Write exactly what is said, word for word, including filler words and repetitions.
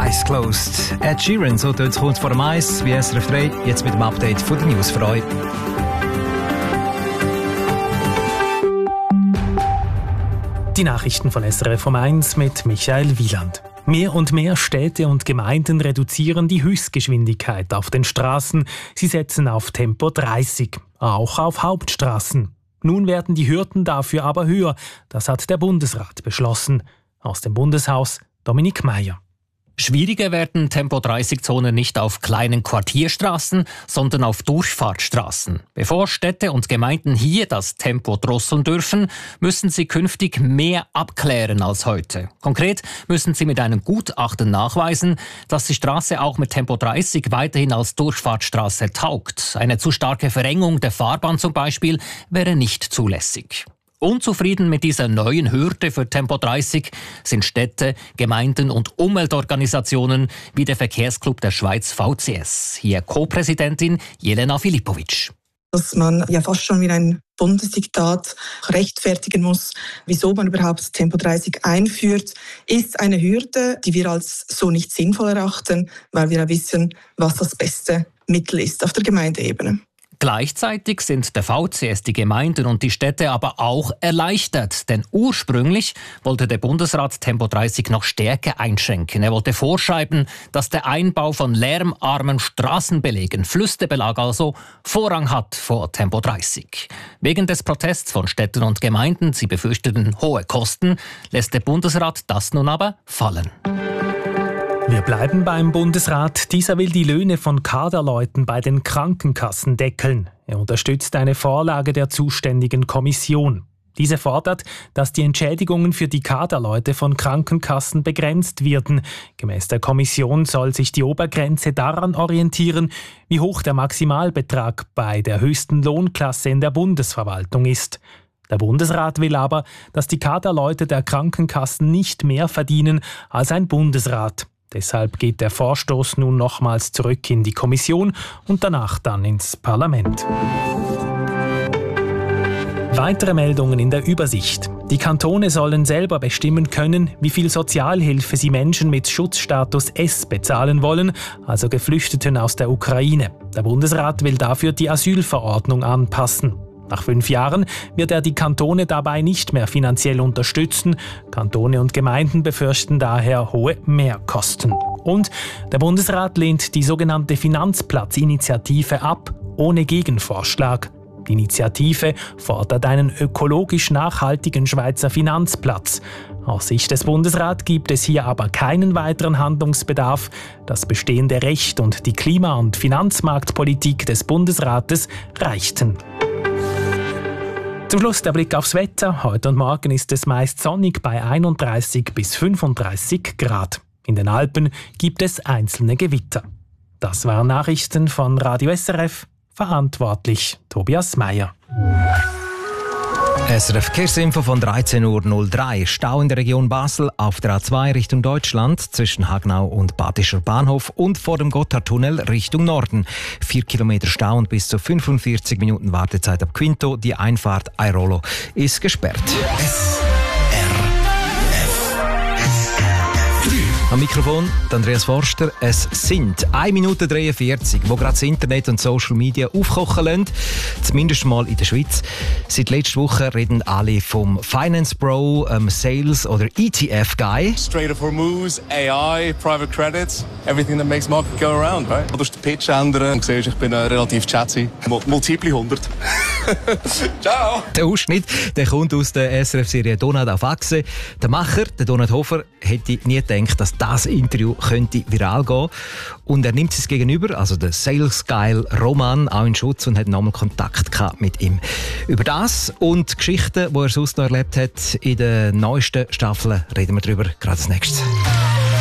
Eyes Closed. Ed Sheeran, so tut es kurz vor dem Eis, wie S R F drei, jetzt mit dem Update von den News für euch. Die Nachrichten von S R F um eins mit Michael Wieland. Mehr und mehr Städte und Gemeinden reduzieren die Höchstgeschwindigkeit auf den Straßen. Sie setzen auf Tempo dreißig, auch auf Hauptstraßen. Nun werden die Hürden dafür aber höher. Das hat der Bundesrat beschlossen. Aus dem Bundeshaus Dominik Meier. Schwieriger werden Tempo dreißig Zonen nicht auf kleinen Quartierstraßen, sondern auf Durchfahrtsstraßen. Bevor Städte und Gemeinden hier das Tempo drosseln dürfen, müssen sie künftig mehr abklären als heute. Konkret müssen sie mit einem Gutachten nachweisen, dass die Straße auch mit Tempo dreißig weiterhin als Durchfahrtsstraße taugt. Eine zu starke Verengung der Fahrbahn zum Beispiel wäre nicht zulässig. Unzufrieden mit dieser neuen Hürde für Tempo dreißig sind Städte, Gemeinden und Umweltorganisationen wie der Verkehrsclub der Schweiz V C S. Hier Co-Präsidentin Jelena Filipovic. Dass man ja fast schon wie ein Bundesdiktat rechtfertigen muss, wieso man überhaupt Tempo dreißig einführt, ist eine Hürde, die wir als so nicht sinnvoll erachten, weil wir ja wissen, was das beste Mittel ist auf der Gemeindeebene. Gleichzeitig sind der V C S, die Gemeinden und die Städte aber auch erleichtert. Denn ursprünglich wollte der Bundesrat Tempo dreißig noch stärker einschränken. Er wollte vorschreiben, dass der Einbau von lärmarmen Straßenbelägen, Flüsterbelag also, Vorrang hat vor Tempo dreißig. Wegen des Protests von Städten und Gemeinden, sie befürchteten hohe Kosten, lässt der Bundesrat das nun aber fallen. Wir bleiben beim Bundesrat. Dieser will die Löhne von Kaderleuten bei den Krankenkassen deckeln. Er unterstützt eine Vorlage der zuständigen Kommission. Diese fordert, dass die Entschädigungen für die Kaderleute von Krankenkassen begrenzt werden. Gemäß der Kommission soll sich die Obergrenze daran orientieren, wie hoch der Maximalbetrag bei der höchsten Lohnklasse in der Bundesverwaltung ist. Der Bundesrat will aber, dass die Kaderleute der Krankenkassen nicht mehr verdienen als ein Bundesrat. Deshalb geht der Vorstoß nun nochmals zurück in die Kommission und danach dann ins Parlament. Weitere Meldungen in der Übersicht. Die Kantone sollen selber bestimmen können, wie viel Sozialhilfe sie Menschen mit Schutzstatus S bezahlen wollen, also Geflüchteten aus der Ukraine. Der Bundesrat will dafür die Asylverordnung anpassen. Nach fünf Jahren wird er die Kantone dabei nicht mehr finanziell unterstützen. Kantone und Gemeinden befürchten daher hohe Mehrkosten. Und der Bundesrat lehnt die sogenannte Finanzplatzinitiative ab, ohne Gegenvorschlag. Die Initiative fordert einen ökologisch nachhaltigen Schweizer Finanzplatz. Aus Sicht des Bundesrats gibt es hier aber keinen weiteren Handlungsbedarf. Das bestehende Recht und die Klima- und Finanzmarktpolitik des Bundesrates reichten. Zum Schluss der Blick aufs Wetter. Heute und morgen ist es meist sonnig bei einunddreißig bis fünfunddreißig Grad. In den Alpen gibt es einzelne Gewitter. Das waren Nachrichten von Radio S R F. Verantwortlich Tobias Meier. S R F Verkehrsinfo von dreizehn Uhr null drei. Stau in der Region Basel auf der A zwei Richtung Deutschland zwischen Hagnau und Badischer Bahnhof und vor dem Gotthardtunnel Richtung Norden. Vier Kilometer Stau und bis zu fünfundvierzig Minuten Wartezeit ab Quinto. Die Einfahrt Airolo ist gesperrt. S R F Am Mikrofon Andreas Forster. Es sind eine Minute dreiundvierzig, wo gerade das Internet und Social Media aufkochen lassen. Zumindest mal in der Schweiz. Seit letzter Woche reden alle vom Finance Bro, ähm, Sales oder E T F Guy. Strait of Hormuz, A I, Private Credit, everything that makes market go around, right? Du musst den Pitch ändern und siehst, ich bin äh, relativ chatty. Multiple hundert. Ciao! Der Ausschnitt der kommt aus der S R F-Serie Donut auf Achse. Der Macher, der Donut Hofer, hätte nie gedacht, dass das Interview könnte viral gehen. Und er nimmt es gegenüber, also der Sales Guy Roman, auch in Schutz und hat nochmal Kontakt gehabt mit ihm. Über das und die Geschichten, die er sonst noch erlebt hat, in den neuesten Staffeln reden wir darüber, gerade als nächstes.